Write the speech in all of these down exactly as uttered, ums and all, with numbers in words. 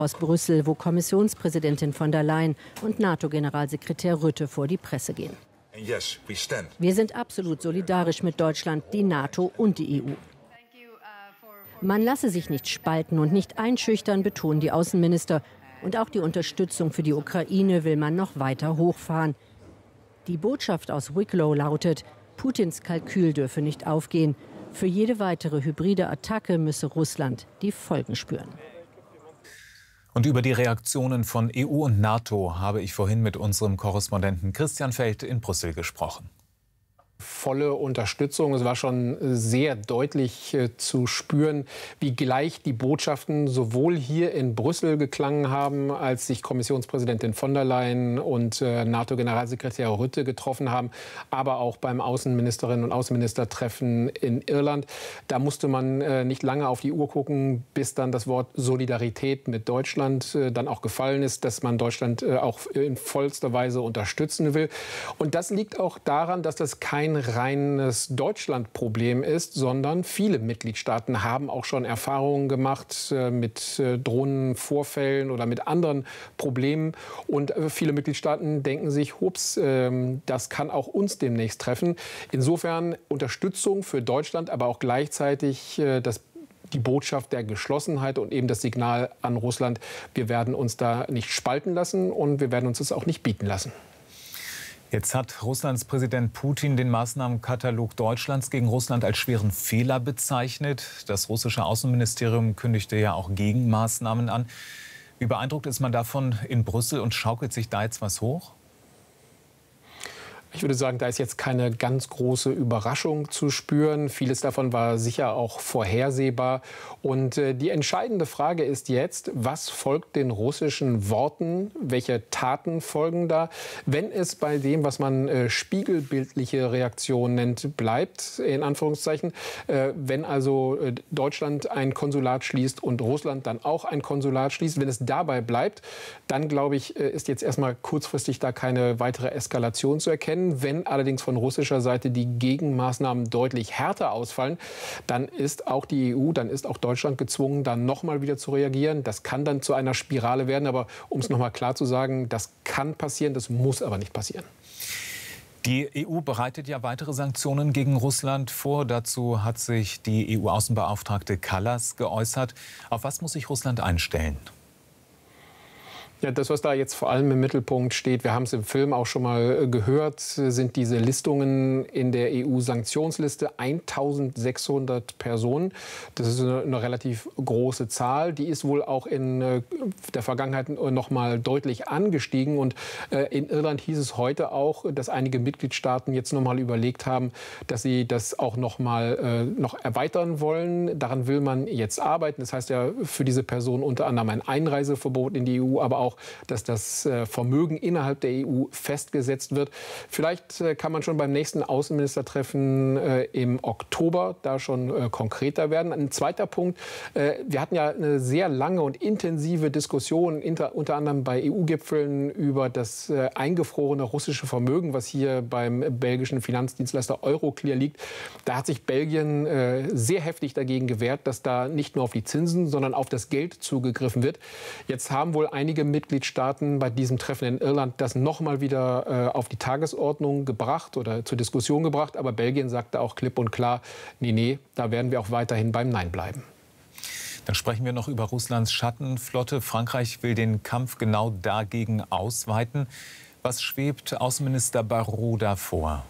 Aus Brüssel, wo Kommissionspräsidentin von der Leyen und NATO-Generalsekretär Rutte vor die Presse gehen. Wir sind absolut solidarisch mit Deutschland, die NATO und die E U. Man lasse sich nicht spalten und nicht einschüchtern, betonen die Außenminister. Und auch die Unterstützung für die Ukraine will man noch weiter hochfahren. Die Botschaft aus Wicklow lautet, Putins Kalkül dürfe nicht aufgehen. Für jede weitere hybride Attacke müsse Russland die Folgen spüren. Und über die Reaktionen von E U und NATO habe ich vorhin mit unserem Korrespondenten Christian Feld in Brüssel gesprochen. Volle Unterstützung. Es war schon sehr deutlich äh, zu spüren, wie gleich die Botschaften sowohl hier in Brüssel geklangen haben, als sich Kommissionspräsidentin von der Leyen und äh, NATO-Generalsekretär Rutte getroffen haben, aber auch beim Außenministerinnen- und Außenministertreffen in Irland. Da musste man äh, nicht lange auf die Uhr gucken, bis dann das Wort Solidarität mit Deutschland äh, dann auch gefallen ist, dass man Deutschland äh, auch in vollster Weise unterstützen will. Und das liegt auch daran, dass das kein reines Deutschland-Problem ist, sondern viele Mitgliedstaaten haben auch schon Erfahrungen gemacht äh, mit äh, Drohnenvorfällen oder mit anderen Problemen. Und äh, viele Mitgliedstaaten denken sich, hups, äh, das kann auch uns demnächst treffen. Insofern Unterstützung für Deutschland, aber auch gleichzeitig äh, das die Botschaft der Geschlossenheit und eben das Signal an Russland, wir werden uns da nicht spalten lassen und wir werden uns das auch nicht bieten lassen. Jetzt hat Russlands Präsident Putin den Maßnahmenkatalog Deutschlands gegen Russland als schweren Fehler bezeichnet. Das russische Außenministerium kündigte ja auch Gegenmaßnahmen an. Wie beeindruckt ist man davon in Brüssel und schaukelt sich da jetzt was hoch? Ich würde sagen, da ist jetzt keine ganz große Überraschung zu spüren. Vieles davon war sicher auch vorhersehbar. Und äh, die entscheidende Frage ist jetzt, was folgt den russischen Worten? Welche Taten folgen da? Wenn es bei dem, was man äh, spiegelbildliche Reaktion nennt, bleibt, in Anführungszeichen, äh, wenn also äh, Deutschland ein Konsulat schließt und Russland dann auch ein Konsulat schließt, wenn es dabei bleibt, dann glaube ich, äh, ist jetzt erstmal kurzfristig da keine weitere Eskalation zu erkennen. Wenn allerdings von russischer Seite die Gegenmaßnahmen deutlich härter ausfallen, dann ist auch die E U, dann ist auch Deutschland gezwungen, dann noch mal wieder zu reagieren. Das kann dann zu einer Spirale werden. Aber um es noch mal klar zu sagen, das kann passieren, das muss aber nicht passieren. Die E U bereitet ja weitere Sanktionen gegen Russland vor. Dazu hat sich die E U-Außenbeauftragte Kallas geäußert. Auf was muss sich Russland einstellen? Ja, das, was da jetzt vor allem im Mittelpunkt steht, wir haben es im Film auch schon mal gehört, sind diese Listungen in der E U-Sanktionsliste. eintausendsechshundert Personen. Das ist eine, eine relativ große Zahl. Die ist wohl auch in der Vergangenheit noch mal deutlich angestiegen. Und in Irland hieß es heute auch, dass einige Mitgliedstaaten jetzt noch mal überlegt haben, dass sie das auch noch mal noch erweitern wollen. Daran will man jetzt arbeiten. Das heißt ja für diese Personen unter anderem ein Einreiseverbot in die E U, aber auch dass das Vermögen innerhalb der E U festgesetzt wird. Vielleicht kann man schon beim nächsten Außenministertreffen im Oktober da schon konkreter werden. Ein zweiter Punkt, wir hatten ja eine sehr lange und intensive Diskussion, unter anderem bei E U-Gipfeln, über das eingefrorene russische Vermögen, was hier beim belgischen Finanzdienstleister Euroclear liegt. Da hat sich Belgien sehr heftig dagegen gewehrt, dass da nicht nur auf die Zinsen, sondern auf das Geld zugegriffen wird. Jetzt haben wohl einige Mitgliedstaaten bei diesem Treffen in Irland das noch mal wieder äh, auf die Tagesordnung gebracht oder zur Diskussion gebracht. Aber Belgien sagte auch klipp und klar, nee, nee, da werden wir auch weiterhin beim Nein bleiben. Dann sprechen wir noch über Russlands Schattenflotte. Frankreich will den Kampf genau dagegen ausweiten. Was schwebt Außenminister Barrot da vor?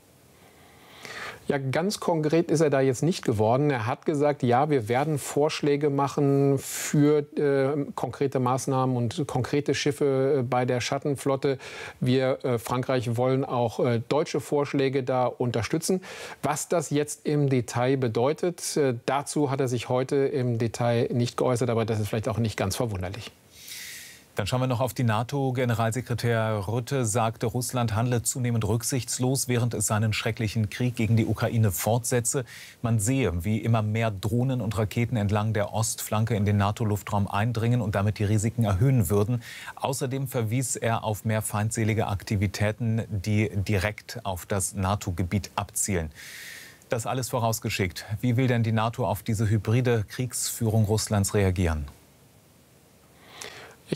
Ja, ganz konkret ist er da jetzt nicht geworden. Er hat gesagt, ja, wir werden Vorschläge machen für äh, konkrete Maßnahmen und konkrete Schiffe äh, bei der Schattenflotte. Wir, äh, Frankreich, wollen auch äh, deutsche Vorschläge da unterstützen. Was das jetzt im Detail bedeutet, äh, dazu hat er sich heute im Detail nicht geäußert, aber das ist vielleicht auch nicht ganz verwunderlich. Dann schauen wir noch auf die NATO. Generalsekretär Rutte sagte, Russland handle zunehmend rücksichtslos, während es seinen schrecklichen Krieg gegen die Ukraine fortsetze. Man sehe, wie immer mehr Drohnen und Raketen entlang der Ostflanke in den NATO-Luftraum eindringen und damit die Risiken erhöhen würden. Außerdem verwies er auf mehr feindselige Aktivitäten, die direkt auf das NATO-Gebiet abzielen. Das alles vorausgeschickt. Wie will denn die NATO auf diese hybride Kriegsführung Russlands reagieren?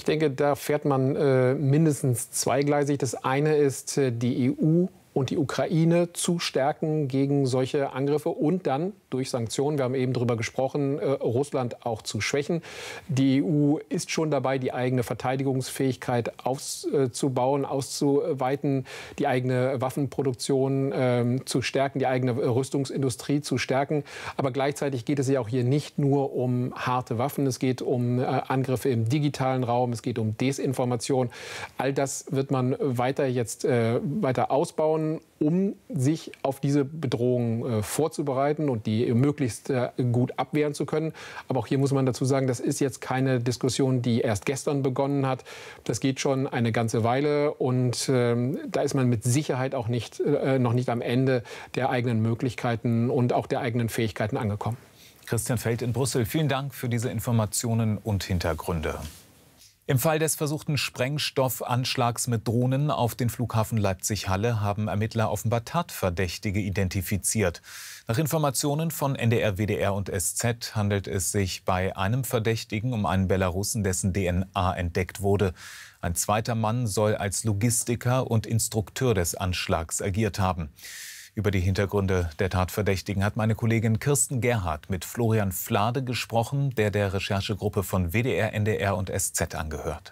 Ich denke, da fährt man äh, mindestens zweigleisig. Das eine ist, äh, die E U und die Ukraine zu stärken gegen solche Angriffe und dann durch Sanktionen, wir haben eben darüber gesprochen, äh, Russland auch zu schwächen. Die E U ist schon dabei, die eigene Verteidigungsfähigkeit auszubauen, äh, auszuweiten, die eigene Waffenproduktion äh, zu stärken, die eigene Rüstungsindustrie zu stärken. Aber gleichzeitig geht es ja auch hier nicht nur um harte Waffen, es geht um äh, Angriffe im digitalen Raum, es geht um Desinformation. All das wird man weiter jetzt äh, weiter ausbauen, um sich auf diese Bedrohung äh, vorzubereiten und die möglichst äh, gut abwehren zu können. Aber auch hier muss man dazu sagen, das ist jetzt keine Diskussion, die erst gestern begonnen hat. Das geht schon eine ganze Weile und ähm, da ist man mit Sicherheit auch nicht, äh, noch nicht am Ende der eigenen Möglichkeiten und auch der eigenen Fähigkeiten angekommen. Christian Feld in Brüssel, vielen Dank für diese Informationen und Hintergründe. Im Fall des versuchten Sprengstoffanschlags mit Drohnen auf den Flughafen Leipzig-Halle haben Ermittler offenbar Tatverdächtige identifiziert. Nach Informationen von N D R, W D R und S Z handelt es sich bei einem Verdächtigen um einen Belarussen, dessen D N A entdeckt wurde. Ein zweiter Mann soll als Logistiker und Instrukteur des Anschlags agiert haben. Über die Hintergründe der Tatverdächtigen hat meine Kollegin Kirsten Gerhardt mit Florian Flade gesprochen, der der Recherchegruppe von W D R, N D R und S Z angehört.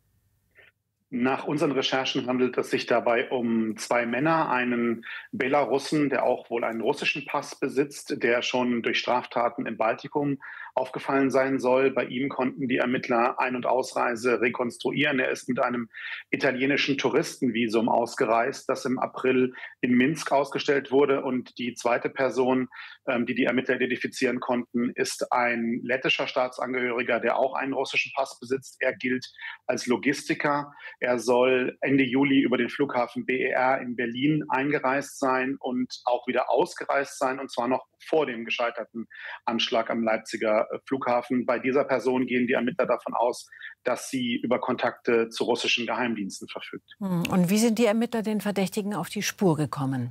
Nach unseren Recherchen handelt es sich dabei um zwei Männer, einen Belarussen, der auch wohl einen russischen Pass besitzt, der schon durch Straftaten im Baltikum aufgefallen sein soll. Bei ihm konnten die Ermittler Ein- und Ausreise rekonstruieren. Er ist mit einem italienischen Touristenvisum ausgereist, das im April in Minsk ausgestellt wurde. Und die zweite Person, die die Ermittler identifizieren konnten, ist ein lettischer Staatsangehöriger, der auch einen russischen Pass besitzt. Er gilt als Logistiker. Er soll Ende Juli über den Flughafen B E R in Berlin eingereist sein und auch wieder ausgereist sein, und zwar noch vor dem gescheiterten Anschlag am Leipziger Flughafen. Bei dieser Person gehen die Ermittler davon aus, dass sie über Kontakte zu russischen Geheimdiensten verfügt. Und wie sind die Ermittler den Verdächtigen auf die Spur gekommen?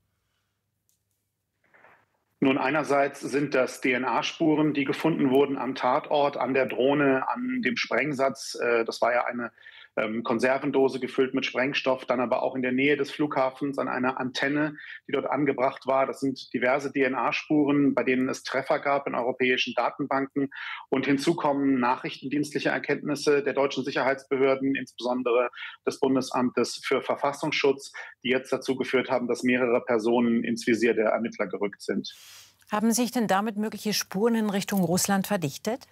Nun, einerseits sind das D N A-Spuren, die gefunden wurden am Tatort, an der Drohne, an dem Sprengsatz. Das war ja eine ähm, Konservendose gefüllt mit Sprengstoff, dann aber auch in der Nähe des Flughafens an einer Antenne, die dort angebracht war. Das sind diverse D N A-Spuren, bei denen es Treffer gab in europäischen Datenbanken. Und hinzu kommen nachrichtendienstliche Erkenntnisse der deutschen Sicherheitsbehörden, insbesondere des Bundesamtes für Verfassungsschutz, die jetzt dazu geführt haben, dass mehrere Personen ins Visier der Ermittler gerückt sind. Haben sich denn damit mögliche Spuren in Richtung Russland verdichtet?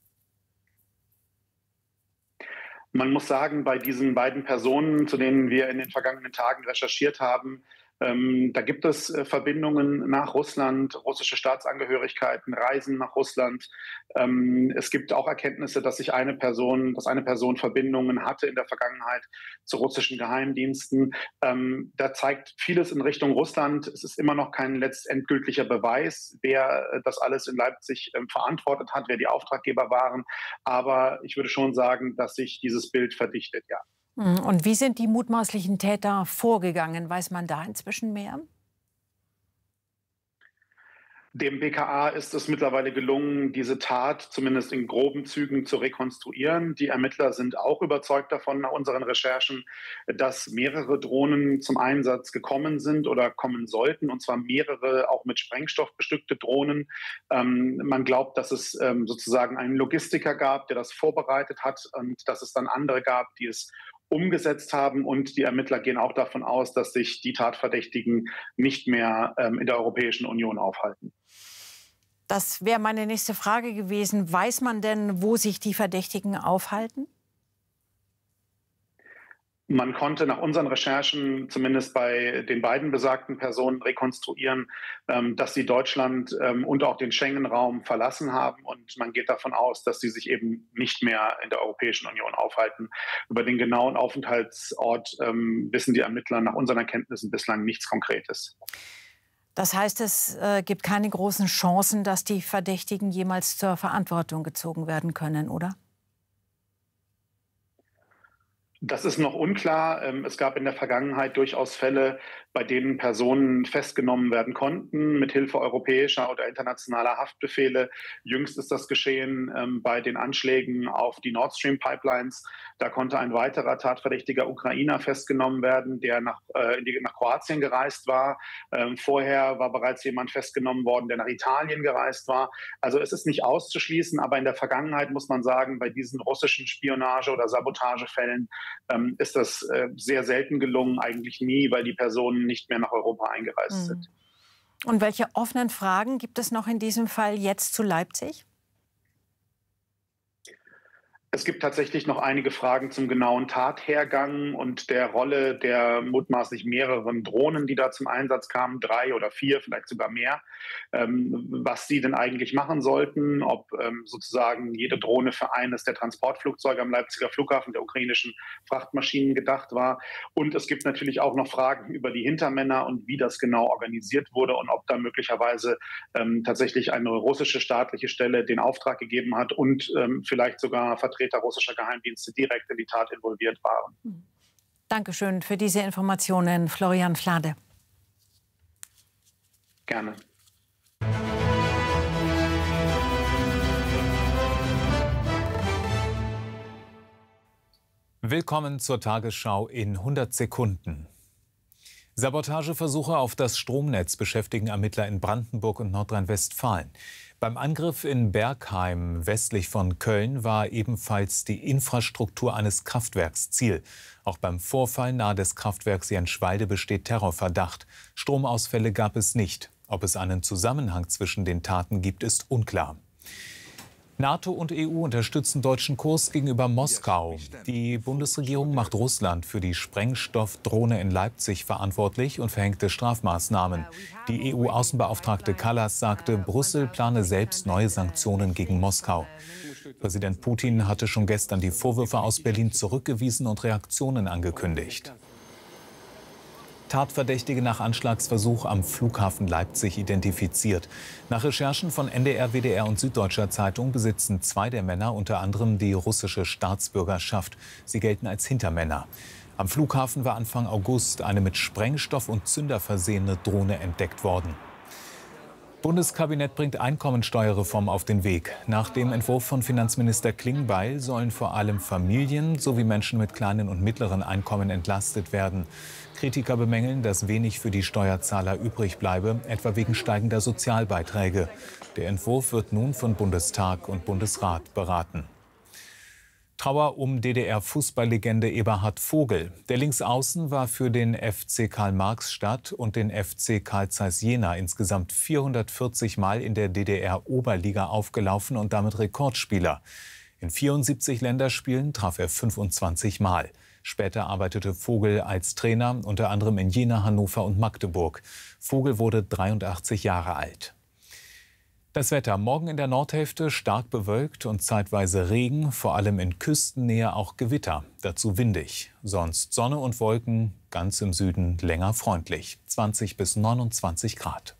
Man muss sagen, bei diesen beiden Personen, zu denen wir in den vergangenen Tagen recherchiert haben, ähm, da gibt es äh, Verbindungen nach Russland, russische Staatsangehörigkeiten, Reisen nach Russland. Ähm, es gibt auch Erkenntnisse, dass sich eine Person, dass eine Person Verbindungen hatte in der Vergangenheit zu russischen Geheimdiensten. Ähm, da zeigt vieles in Richtung Russland. Es ist immer noch kein letztendgültiger Beweis, wer äh, das alles in Leipzig äh, verantwortet hat, wer die Auftraggeber waren. Aber ich würde schon sagen, dass sich dieses Bild verdichtet, ja. Und wie sind die mutmaßlichen Täter vorgegangen? Weiß man da inzwischen mehr? Dem B K A ist es mittlerweile gelungen, diese Tat zumindest in groben Zügen zu rekonstruieren. Die Ermittler sind auch überzeugt davon, nach unseren Recherchen, dass mehrere Drohnen zum Einsatz gekommen sind oder kommen sollten, und zwar mehrere auch mit Sprengstoff bestückte Drohnen. Ähm, man glaubt, dass es ähm, sozusagen einen Logistiker gab, der das vorbereitet hat, und dass es dann andere gab, die es umgesetzt haben. Und die Ermittler gehen auch davon aus, dass sich die Tatverdächtigen nicht mehr ähm, in der Europäischen Union aufhalten. Das wäre meine nächste Frage gewesen. Weiß man denn, wo sich die Verdächtigen aufhalten? Man konnte nach unseren Recherchen zumindest bei den beiden besagten Personen rekonstruieren, ähm, dass sie Deutschland ähm, und auch den Schengen-Raum verlassen haben. Und man geht davon aus, dass sie sich eben nicht mehr in der Europäischen Union aufhalten. Über den genauen Aufenthaltsort ähm, wissen die Ermittler nach unseren Erkenntnissen bislang nichts Konkretes. Das heißt, es äh, gibt keine großen Chancen, dass die Verdächtigen jemals zur Verantwortung gezogen werden können, oder? Das ist noch unklar. Es gab in der Vergangenheit durchaus Fälle, bei denen Personen festgenommen werden konnten, mithilfe europäischer oder internationaler Haftbefehle. Jüngst ist das geschehen ähm, bei den Anschlägen auf die Nord Stream Pipelines. Da konnte ein weiterer tatverdächtiger Ukrainer festgenommen werden, der nach, äh, in die, nach Kroatien gereist war. Ähm, vorher war bereits jemand festgenommen worden, der nach Italien gereist war. Also es ist nicht auszuschließen, aber in der Vergangenheit muss man sagen, bei diesen russischen Spionage- oder Sabotagefällen ähm, ist das äh, sehr selten gelungen, eigentlich nie, weil die Personen nicht mehr nach Europa eingereist sind. Und welche offenen Fragen gibt es noch in diesem Fall jetzt zu Leipzig? Es gibt tatsächlich noch einige Fragen zum genauen Tathergang und der Rolle der mutmaßlich mehreren Drohnen, die da zum Einsatz kamen, drei oder vier, vielleicht sogar mehr, ähm, was sie denn eigentlich machen sollten, ob ähm, sozusagen jede Drohne für eines der Transportflugzeuge am Leipziger Flughafen der ukrainischen Frachtmaschinen gedacht war. Und es gibt natürlich auch noch Fragen über die Hintermänner und wie das genau organisiert wurde und ob da möglicherweise ähm, tatsächlich eine russische staatliche Stelle den Auftrag gegeben hat und ähm, vielleicht sogar Vertreter russischer Geheimdienste direkt in die Tat involviert waren. Dankeschön für diese Informationen, Florian Flade. Gerne. Willkommen zur Tagesschau in hundert Sekunden. Sabotageversuche auf das Stromnetz beschäftigen Ermittler in Brandenburg und Nordrhein-Westfalen. Beim Angriff in Bergheim westlich von Köln war ebenfalls die Infrastruktur eines Kraftwerks Ziel. Auch beim Vorfall nahe des Kraftwerks Jenschwalde besteht Terrorverdacht. Stromausfälle gab es nicht. Ob es einen Zusammenhang zwischen den Taten gibt, ist unklar. NATO und E U unterstützen deutschen Kurs gegenüber Moskau. Die Bundesregierung macht Russland für die Sprengstoffdrohne in Leipzig verantwortlich und verhängte Strafmaßnahmen. Die E U-Außenbeauftragte Kallas sagte, Brüssel plane selbst neue Sanktionen gegen Moskau. Präsident Putin hatte schon gestern die Vorwürfe aus Berlin zurückgewiesen und Reaktionen angekündigt. Tatverdächtige nach Anschlagsversuch am Flughafen Leipzig identifiziert. Nach Recherchen von N D R, W D R und Süddeutscher Zeitung besitzen zwei der Männer unter anderem die russische Staatsbürgerschaft. Sie gelten als Hintermänner. Am Flughafen war Anfang August eine mit Sprengstoff und Zünder versehene Drohne entdeckt worden. Bundeskabinett bringt Einkommensteuerreform auf den Weg. Nach dem Entwurf von Finanzminister Klingbeil sollen vor allem Familien sowie Menschen mit kleinen und mittleren Einkommen entlastet werden. Kritiker bemängeln, dass wenig für die Steuerzahler übrig bleibe, etwa wegen steigender Sozialbeiträge. Der Entwurf wird nun von Bundestag und Bundesrat beraten. Trauer um D D R-Fußballlegende Eberhard Vogel. Der Linksaußen war für den F C Karl-Marx-Stadt und den F C Carl Zeiss Jena insgesamt vierhundertvierzig Mal in der D D R-Oberliga aufgelaufen und damit Rekordspieler. In vierundsiebzig Länderspielen traf er fünfundzwanzig Mal. Später arbeitete Vogel als Trainer, unter anderem in Jena, Hannover und Magdeburg. Vogel wurde dreiundachtzig Jahre alt. Das Wetter morgen in der Nordhälfte stark bewölkt und zeitweise Regen, vor allem in Küstennähe auch Gewitter, dazu windig. Sonst Sonne und Wolken, ganz im Süden länger freundlich, zwanzig bis neunundzwanzig Grad.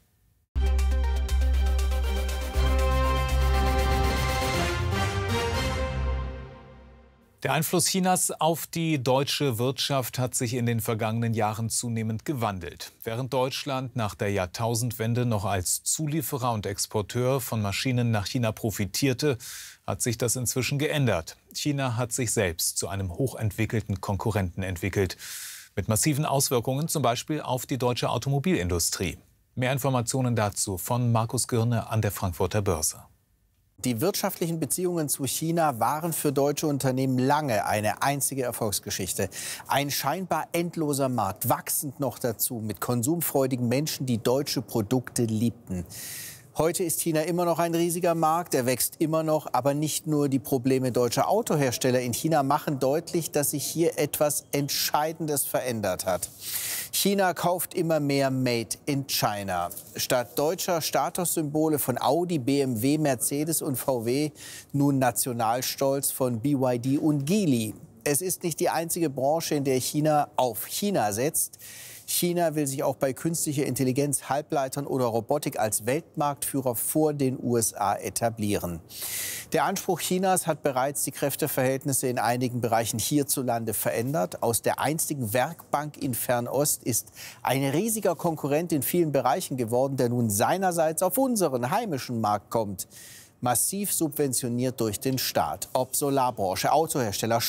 Der Einfluss Chinas auf die deutsche Wirtschaft hat sich in den vergangenen Jahren zunehmend gewandelt. Während Deutschland nach der Jahrtausendwende noch als Zulieferer und Exporteur von Maschinen nach China profitierte, hat sich das inzwischen geändert. China hat sich selbst zu einem hochentwickelten Konkurrenten entwickelt. Mit massiven Auswirkungen zum Beispiel auf die deutsche Automobilindustrie. Mehr Informationen dazu von Markus Girne an der Frankfurter Börse. Die wirtschaftlichen Beziehungen zu China waren für deutsche Unternehmen lange eine einzige Erfolgsgeschichte. Ein scheinbar endloser Markt, wachsend noch dazu mit konsumfreudigen Menschen, die deutsche Produkte liebten. Heute ist China immer noch ein riesiger Markt, er wächst immer noch, aber nicht nur die Probleme deutscher Autohersteller in China machen deutlich, dass sich hier etwas Entscheidendes verändert hat. China kauft immer mehr Made in China. Statt deutscher Statussymbole von Audi, B M W, Mercedes und V W nun Nationalstolz von B Y D und Geely. Es ist nicht die einzige Branche, in der China auf China setzt. China will sich auch bei künstlicher Intelligenz, Halbleitern oder Robotik als Weltmarktführer vor den U S A etablieren. Der Anspruch Chinas hat bereits die Kräfteverhältnisse in einigen Bereichen hierzulande verändert. Aus der einstigen Werkbank in Fernost ist ein riesiger Konkurrent in vielen Bereichen geworden, der nun seinerseits auf unseren heimischen Markt kommt. Massiv subventioniert durch den Staat. Ob Solarbranche, Autohersteller,